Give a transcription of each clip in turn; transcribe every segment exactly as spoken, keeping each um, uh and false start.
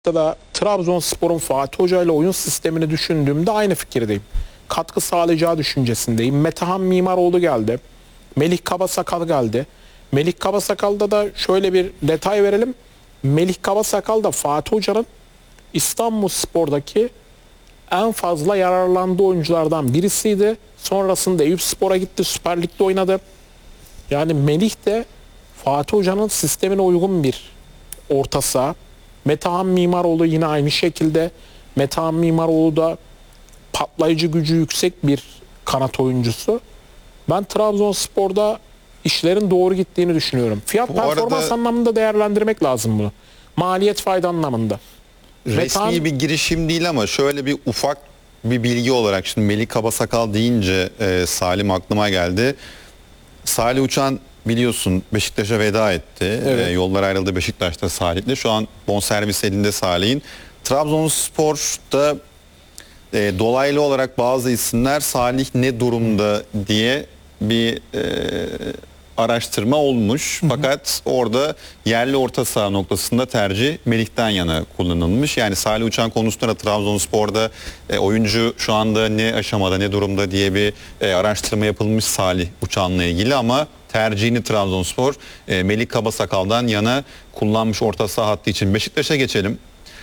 da Trabzonspor'un Fatih Hoca ile oyun sistemini düşündüğümde aynı fikirdeyim. Katkı sağlayacağı düşüncesindeyim. Metehan Mimaroğlu geldi. Melih Kabasakal geldi. Melih Kabasakal'da da şöyle bir detay verelim. Melih Kabasakal da Fatih Hoca'nın İstanbulspor'daki en fazla yararlandığı oyunculardan birisiydi. Sonrasında Eyüpspor'a gitti. Süper Lig'de oynadı. Yani Melih de Fatih Hoca'nın sistemine uygun bir orta saha. Metehan Mimaroğlu yine aynı şekilde. Metehan Mimaroğlu da patlayıcı gücü yüksek bir kanat oyuncusu. Ben Trabzonspor'da işlerin doğru gittiğini düşünüyorum. Fiyat Bu performans arada anlamında değerlendirmek lazım bunu. Maliyet fayda anlamında. resmi Metehan, bir girişim değil ama şöyle bir ufak bir bilgi olarak şimdi Melih Kabasakal deyince e, Salim aklıma geldi. Salih Uçan biliyorsun Beşiktaş'a veda etti. Evet. E, yollar ayrıldı Beşiktaş'ta Salih'le. Şu an bonservis elinde Salih'in. Trabzonspor'da e, dolaylı olarak bazı isimler Salih ne durumda diye bir e, araştırma olmuş. Hı hı. Fakat orada yerli orta saha noktasında tercih Melih'ten yana kullanılmış. Yani Salih Uçan konusunda Trabzonspor'da e, oyuncu şu anda ne aşamada ne durumda diye bir e, araştırma yapılmış Salih Uçan'la ilgili ama tercihini Trabzonspor e, Melih Kabasakal'dan yana kullanmış orta saha hattı için. Beşiktaş'a geçelim.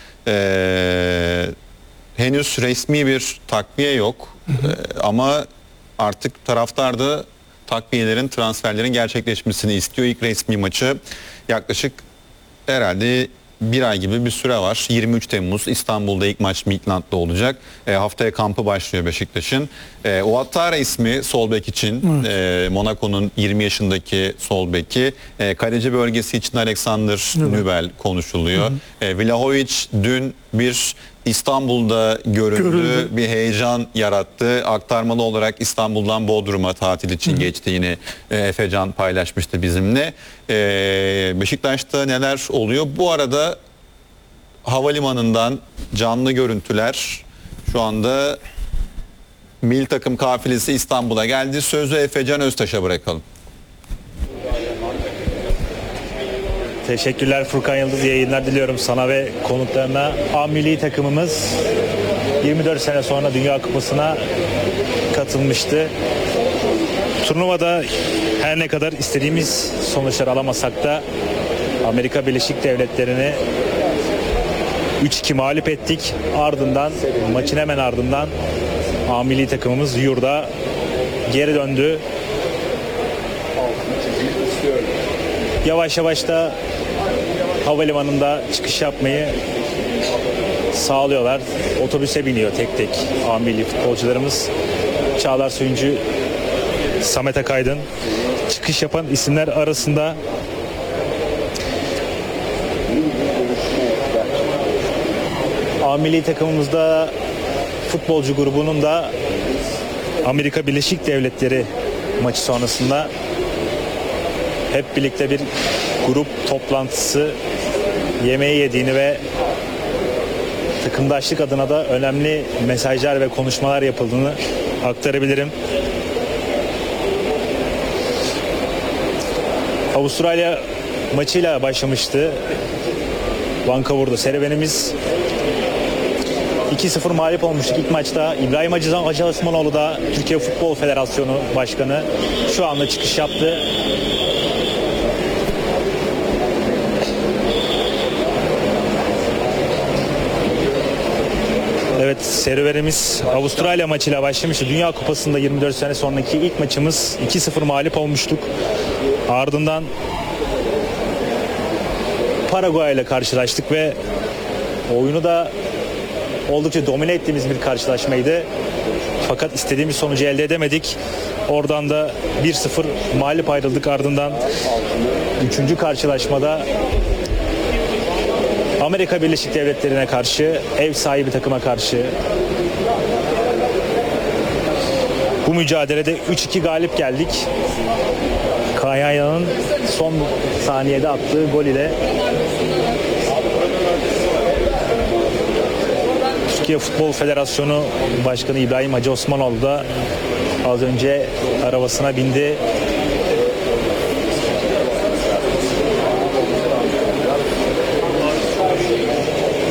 Eee henüz resmi bir takviye yok. Hı hı. Ee, ama artık taraftar da takviyelerin, transferlerin gerçekleşmesini istiyor. İlk resmi maçı yaklaşık herhalde bir ay gibi bir süre var. yirmi üç Temmuz İstanbul'da ilk maç Midland'da olacak. E, haftaya kampı başlıyor Beşiktaş'ın. E, Ouattara ismi sol bek için. E, Monaco'nun yirmi yaşındaki sol beki. E, kaleci bölgesi için Alexander Nübel konuşuluyor. E, Vlahovic dün bir İstanbul'da göründü, Görüldü. bir heyecan yarattı. Aktarmalı olarak İstanbul'dan Bodrum'a tatil için Hı. geçtiğini e, Efecan paylaşmıştı bizimle. E, Beşiktaş'ta neler oluyor? Bu arada havalimanından canlı görüntüler şu anda milli takım kafilesi İstanbul'a geldi. Sözü Efecan Öztaş'a bırakalım. Teşekkürler Furkan Yıldız, yayınlar diliyorum sana ve konuklarına. A milli takımımız yirmi dört sene sonra Dünya Kupası'na katılmıştı. Turnuvada her ne kadar istediğimiz sonuçlar alamasak da Amerika Birleşik Devletleri'ni üç iki mağlup ettik. Ardından maçın hemen ardından A milli takımımız yurda geri döndü. Yavaş yavaş da havalimanında çıkış yapmayı sağlıyorlar. Otobüse biniyor tek tek A milli futbolcularımız. Çağlar Söyüncü, Samet Akaydın çıkış yapan isimler arasında. A milli takımımızda futbolcu grubunun da Amerika Birleşik Devletleri maçı sonrasında hep birlikte bir grup toplantısı yemeği yediğini ve takımdaşlık adına da önemli mesajlar ve konuşmalar yapıldığını aktarabilirim. Avustralya maçıyla başlamıştı Vancouver'da serüvenimiz. iki sıfır mağlup olmuştuk ilk maçta. İbrahim Hacı, Hacı Osmanoğlu da Türkiye Futbol Federasyonu Başkanı şu anda çıkış yaptı. Evet, serüvenimiz Avustralya maçıyla başlamıştı. Dünya Kupası'nda yirmi dört sene sonraki ilk maçımız iki sıfır mağlup olmuştuk. Ardından Paraguay ile karşılaştık ve oyunu da oldukça domine ettiğimiz bir karşılaşmaydı. Fakat istediğimiz sonucu elde edemedik. Oradan da bir sıfır mağlup ayrıldık. Ardından üçüncü karşılaşmada Amerika Birleşik Devletleri'ne karşı, ev sahibi takıma karşı bu mücadelede üç iki galip geldik. Kaya'nın son saniyede attığı gol ile Türkiye Futbol Federasyonu Başkanı İbrahim Hacı Osmanoğlu da az önce arabasına bindi.